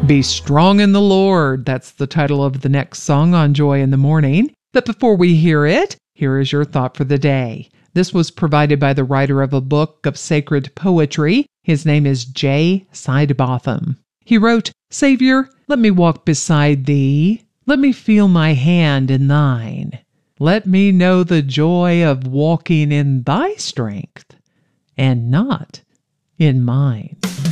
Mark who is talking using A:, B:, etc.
A: Be strong in the Lord. That's the title of the next song on Joy in the Morning. But before we hear it, here is your thought for the day. This was provided by the writer of a book of sacred poetry. His name is J. Sidebotham. He wrote, Savior, let me walk beside thee. Let me feel my hand in thine. Let me know the joy of walking in thy strength and not in mine.